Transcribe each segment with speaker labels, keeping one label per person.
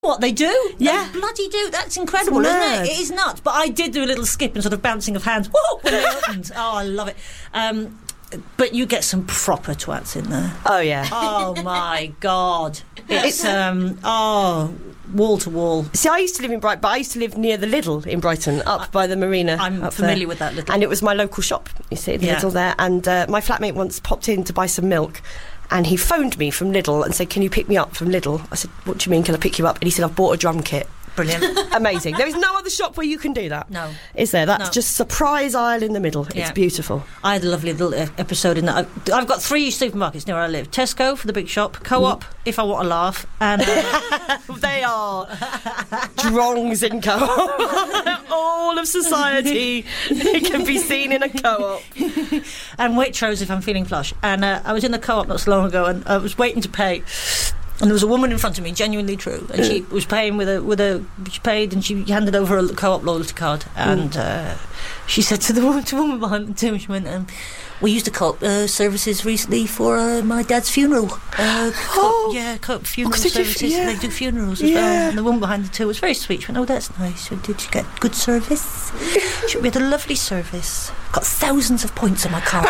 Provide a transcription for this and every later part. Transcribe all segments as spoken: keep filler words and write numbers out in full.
Speaker 1: what they do?
Speaker 2: Yeah.
Speaker 1: They bloody do. That's incredible, isn't it? It is nuts. But I did do a little skip and sort of bouncing of hands. Whoa! When they opened. Oh, I love it. Um, but you get some proper twats in there.
Speaker 2: Oh, yeah.
Speaker 1: Oh, my God. It's, um, oh, wall to wall.
Speaker 2: See, I used to live in Brighton, but I used to live near the Lidl in Brighton, up I, by the marina.
Speaker 1: I'm
Speaker 2: up
Speaker 1: familiar
Speaker 2: there.
Speaker 1: with that Lidl.
Speaker 2: And it was my local shop, you see, the
Speaker 1: yeah.
Speaker 2: Lidl there. And uh, my flatmate once popped in to buy some milk. And he phoned me from Lidl and said, can you pick me up from Lidl? I said, what do you mean, can I pick you up? And he said, I've bought a drum kit.
Speaker 1: Brilliant.
Speaker 2: Amazing. There is no other shop where you can do that.
Speaker 1: No.
Speaker 2: Is there? That's
Speaker 1: no.
Speaker 2: just surprise aisle in the middle.
Speaker 1: Yeah.
Speaker 2: It's beautiful.
Speaker 1: I had a lovely little episode in that. I've, I've got three supermarkets near where I live. Tesco for the big shop, Co-op, mm. if I want to laugh, and... Uh,
Speaker 2: they are drongs in Co-op. All of society can be seen in a Co-op.
Speaker 1: And Waitrose if I'm feeling flush. And uh, I was in the Co-op not so long ago, and I was waiting to pay... And there was a woman in front of me, genuinely true, and she was paying with a with a. She paid, and she handed over a Co-op loyalty card, and uh, she said to the woman, to the woman behind the till, she went, um, "We used to Co-op uh, services recently for uh, my dad's funeral. Uh, Co-op,
Speaker 2: oh,
Speaker 1: yeah, Co-op funeral
Speaker 2: oh,
Speaker 1: services.
Speaker 2: Do, yeah.
Speaker 1: They do funerals as
Speaker 2: yeah.
Speaker 1: well." And the woman behind the till was very sweet. She went, "Oh, that's nice. So did you get good service?" She went, "We had a lovely service. Got thousands of points on my card."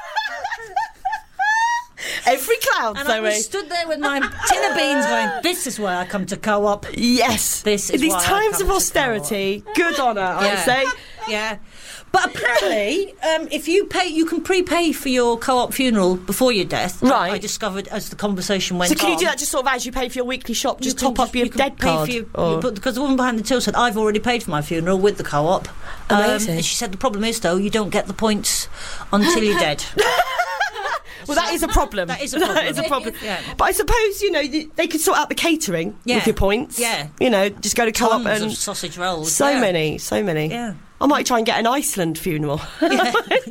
Speaker 2: Every cloud,
Speaker 1: and
Speaker 2: Zoe.
Speaker 1: I was stood there with my tin of beans going, this is why I come to Co-op.
Speaker 2: Yes.
Speaker 1: This is
Speaker 2: In these
Speaker 1: why
Speaker 2: times
Speaker 1: I come
Speaker 2: of austerity,
Speaker 1: Co-op.
Speaker 2: good on her,
Speaker 1: yeah.
Speaker 2: I'd say.
Speaker 1: Yeah. But apparently, um, if you pay, you can prepay for your Co-op funeral before your death.
Speaker 2: Right.
Speaker 1: I, I discovered as the conversation went on.
Speaker 2: So can on. you do that just sort of as you pay for your weekly shop? Just
Speaker 1: you
Speaker 2: top up
Speaker 1: just,
Speaker 2: your
Speaker 1: you
Speaker 2: dead
Speaker 1: pay
Speaker 2: card?
Speaker 1: For your, you, but because the woman behind the till said, I've already paid for my funeral with the Co-op.
Speaker 2: Amazing.
Speaker 1: Um, and she said, the problem is, though, you don't get the points until you're dead.
Speaker 2: Well, that is a problem.
Speaker 1: That is a problem.
Speaker 2: That is a problem.
Speaker 1: Yeah.
Speaker 2: But I suppose, you know, they could sort out the catering
Speaker 1: yeah.
Speaker 2: with your points.
Speaker 1: Yeah.
Speaker 2: You know, just go to Co-op
Speaker 1: Tons
Speaker 2: and...
Speaker 1: of sausage rolls.
Speaker 2: So
Speaker 1: yeah.
Speaker 2: many, so many.
Speaker 1: Yeah.
Speaker 2: I might try and get an Iceland funeral.
Speaker 1: Yeah.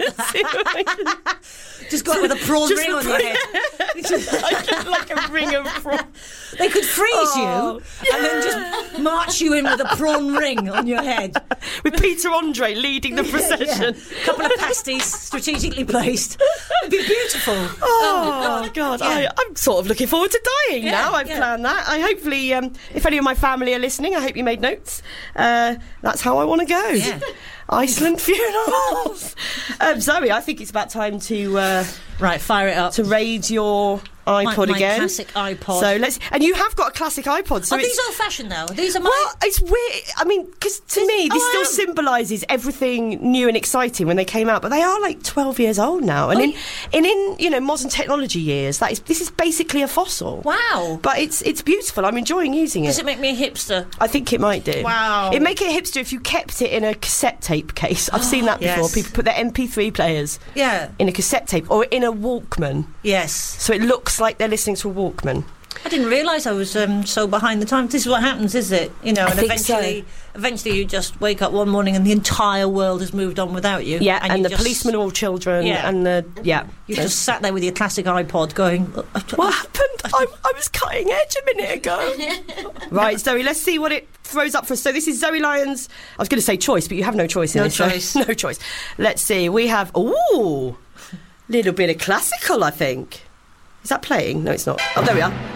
Speaker 1: Just go out with a prawn
Speaker 2: just
Speaker 1: ring on your head.
Speaker 2: like, like a ring of prawn.
Speaker 1: They could freeze
Speaker 2: oh.
Speaker 1: you and then just march you in with a prawn ring on your head.
Speaker 2: With Peter Andre leading the procession.
Speaker 1: Yeah. A couple of pasties strategically placed. It'd be beautiful.
Speaker 2: Oh, oh God. Yeah. I, I'm sort of looking forward to dying
Speaker 1: yeah,
Speaker 2: now. I've
Speaker 1: yeah.
Speaker 2: planned that. I hopefully, um, if any of my family are listening, I hope you made notes. Uh, that's how I want to go.
Speaker 1: Yeah.
Speaker 2: Iceland funerals. um, Zoe, I think it's about time to uh,
Speaker 1: right fire it up
Speaker 2: to raid your iPod
Speaker 1: my, my
Speaker 2: again.
Speaker 1: Classic iPod.
Speaker 2: So let's, and you have got a classic iPod. So
Speaker 1: are these old fashioned though? These are my.
Speaker 2: Well, it's weird. I mean, because to
Speaker 1: Is,
Speaker 2: me, this
Speaker 1: oh,
Speaker 2: still symbolises everything new and exciting when they came out. But they are like twelve years old now, and
Speaker 1: oh,
Speaker 2: in, and in you know modern technology years, that is this is basically a fossil.
Speaker 1: Wow.
Speaker 2: But it's it's beautiful. I'm enjoying using it.
Speaker 1: Does it make me a hipster?
Speaker 2: I think it might do.
Speaker 1: Wow.
Speaker 2: It'd make it a hipster if you kept it in a cassette tape case. I've seen that before.
Speaker 1: Yes.
Speaker 2: People put their M P three players
Speaker 1: yeah.
Speaker 2: in a cassette tape or in a Walkman.
Speaker 1: Yes.
Speaker 2: So it looks like they're listening to a Walkman.
Speaker 1: I didn't realise I was um, so behind the times. This is what happens, is it? You know,
Speaker 2: I
Speaker 1: and
Speaker 2: think
Speaker 1: eventually,
Speaker 2: so.
Speaker 1: eventually you just wake up one morning and the entire world has moved on without you.
Speaker 2: Yeah,
Speaker 1: and,
Speaker 2: and
Speaker 1: you
Speaker 2: the
Speaker 1: just,
Speaker 2: policemen are all children.
Speaker 1: Yeah.
Speaker 2: and the yeah.
Speaker 1: You just sat there with your classic iPod, going,
Speaker 2: "What happened? I, I was cutting edge a minute ago." Right, Zoe. Let's see what it throws up for us. So this is Zoe Lyons. I was going to say choice, but you have no choice in
Speaker 1: no
Speaker 2: this.
Speaker 1: choice.
Speaker 2: So, no choice. Let's see. We have ooh, little bit of classical. I think. Is that playing? No, it's not. Oh, there we are.